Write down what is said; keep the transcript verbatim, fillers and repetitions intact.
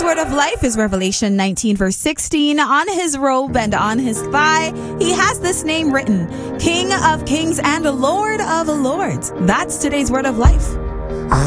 word of life is Revelation nineteen, verse sixteen. On his robe and on his thigh, he has this name written, King of Kings and Lord of Lords. That's today's word of life.